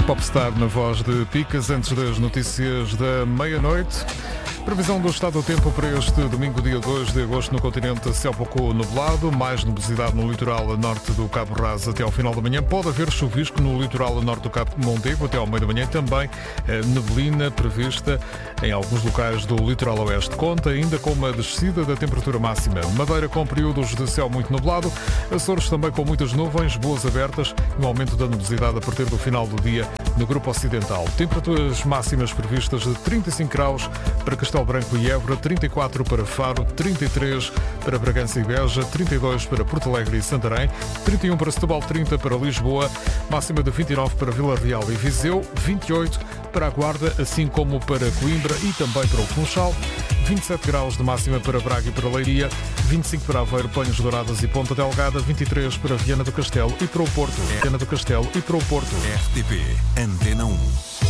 Popstar na voz de Picas, antes das notícias da meia-noite. Previsão do estado do tempo para este domingo, dia 2 de agosto, no continente, céu pouco nublado, mais nubosidade no litoral norte do Cabo Raz até ao final da manhã. Pode haver chuvisco no litoral norte do Cabo Mondego até ao meio da manhã. Também neblina prevista em alguns locais do litoral oeste. Conta ainda com uma descida da temperatura máxima. Madeira com períodos de céu muito nublado. Açores também com muitas nuvens, boas abertas e um aumento da nubosidade a partir do final do dia no grupo ocidental. Temperaturas máximas previstas de 35 graus para Castelo Branco e Évora, 34 para Faro, 33 para Bragança e Beja, 32 para Porto Alegre e Santarém, 31 para Setúbal, 30 para Lisboa, máxima de 29 para Vila Real e Viseu, 28 para a Guarda, assim como para Coimbra e também para o Funchal, 27 graus de máxima para Braga e para Leiria, 25 para Aveiro, Penhas Douradas e Ponta Delgada, 23 para Viana do Castelo e para o Porto. Viana do Castelo e para o Porto. RTP Antena 1.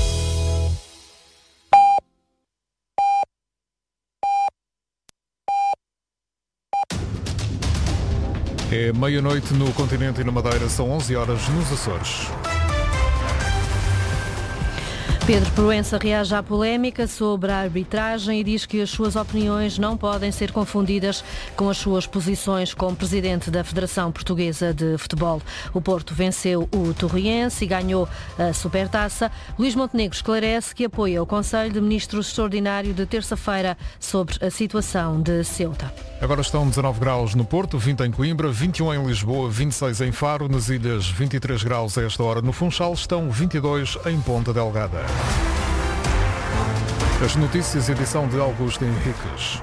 É meia-noite no continente e na Madeira, são 11 horas nos Açores. Pedro Proença reage à polémica sobre a arbitragem e diz que as suas opiniões não podem ser confundidas com as suas posições como presidente da Federação Portuguesa de Futebol. O Porto venceu o Torriense e ganhou a Supertaça. Luís Montenegro esclarece que apoia o Conselho de Ministros Extraordinário de terça-feira sobre a situação de Ceuta. Agora estão 19 graus no Porto, 20 em Coimbra, 21 em Lisboa, 26 em Faro, nas ilhas 23 graus a esta hora no Funchal, estão 22 em Ponta Delgada. As notícias, edição de Augusto Henriques.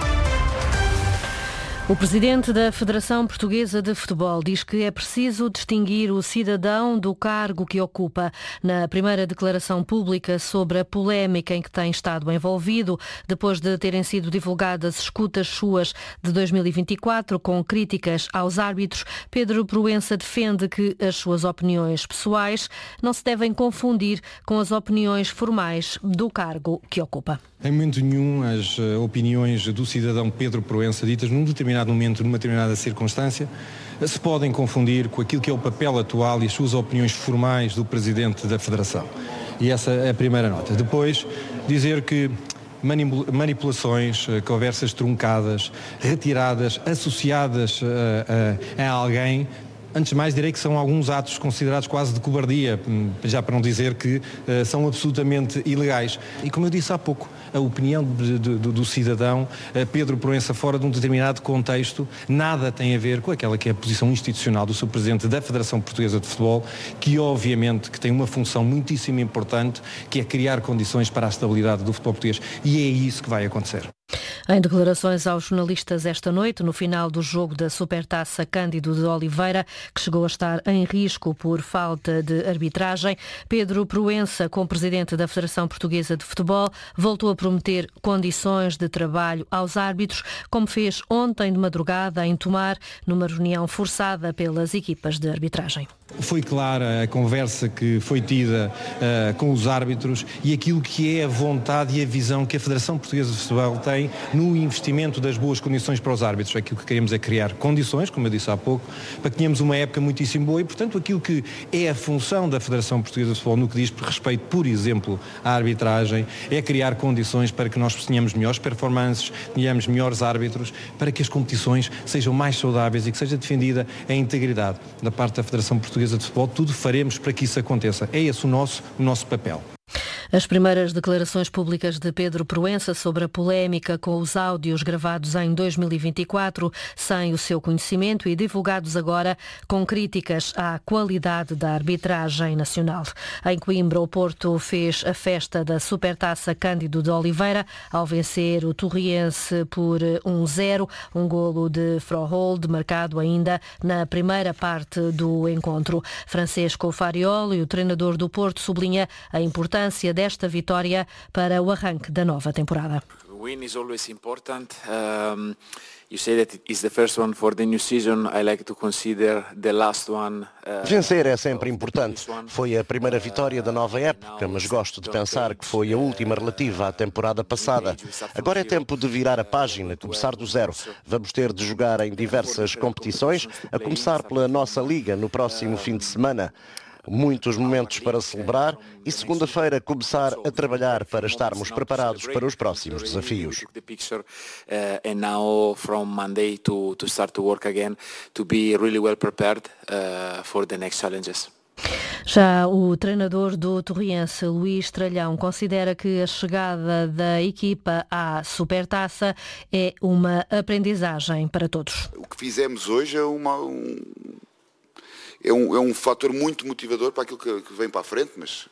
O presidente da Federação Portuguesa de Futebol diz que é preciso distinguir o cidadão do cargo que ocupa. Na primeira declaração pública sobre a polémica em que tem estado envolvido, depois de terem sido divulgadas escutas suas de 2024 com críticas aos árbitros, Pedro Proença defende que as suas opiniões pessoais não se devem confundir com as opiniões formais do cargo que ocupa. Em momento nenhum, as opiniões do cidadão Pedro Proença, ditas num determinado momento, numa determinada circunstância, se podem confundir com aquilo que é o papel atual e as suas opiniões formais do Presidente da Federação. E essa é a primeira nota. Depois, dizer que manipulações, conversas truncadas, retiradas, associadas a alguém, antes de mais, direi que são alguns atos considerados quase de cobardia, já para não dizer que são absolutamente ilegais. E como eu disse há pouco, a opinião do cidadão Pedro Proença fora de um determinado contexto nada tem a ver com aquela que é a posição institucional do seu Presidente da Federação Portuguesa de Futebol, que obviamente que tem uma função muitíssimo importante, que é criar condições para a estabilidade do futebol português. E é isso que vai acontecer. Em declarações aos jornalistas esta noite, no final do jogo da Supertaça, Cândido de Oliveira, que chegou a estar em risco por falta de arbitragem, Pedro Proença, como presidente da Federação Portuguesa de Futebol, voltou a prometer condições de trabalho aos árbitros, como fez ontem de madrugada em Tomar, numa reunião forçada pelas equipas de arbitragem. Foi clara a conversa que foi tida com os árbitros e aquilo que é a vontade e a visão que a Federação Portuguesa de Futebol tem no investimento das boas condições para os árbitros. Aquilo que queremos é criar condições, como eu disse há pouco, para que tenhamos uma época muitíssimo boa e, portanto, aquilo que é a função da Federação Portuguesa de Futebol no que diz respeito, por exemplo, à arbitragem, é criar condições para que nós tenhamos melhores performances, tenhamos melhores árbitros, para que as competições sejam mais saudáveis e que seja defendida a integridade da parte da Federação Portuguesa de Futebol. Tudo faremos para que isso aconteça. É esse o nosso papel. As primeiras declarações públicas de Pedro Proença sobre a polémica com os áudios gravados em 2024 sem o seu conhecimento e divulgados agora com críticas à qualidade da arbitragem nacional. Em Coimbra, o Porto fez a festa da Supertaça Cândido de Oliveira ao vencer o Torriense por 1-0, um golo de Frohold marcado ainda na primeira parte do encontro. Francesco Farioli, o treinador do Porto, sublinha a importância desta vitória para o arranque da nova temporada. Win is always important. You say that it is the first one for the new season. I like to consider the last one. Vencer é sempre importante. Foi a primeira vitória da nova época, mas gosto de pensar que foi a última relativa à temporada passada. Agora é tempo de virar a página, começar do zero. Vamos ter de jogar em diversas competições, a começar pela nossa liga no próximo fim de semana. Muitos momentos para celebrar e segunda-feira começar a trabalhar para estarmos preparados para os próximos desafios. Já o treinador do Torriense, Luís Tralhão, considera que a chegada da equipa à Supertaça é uma aprendizagem para todos. O que fizemos hoje é um fator muito motivador para aquilo que vem para a frente, mas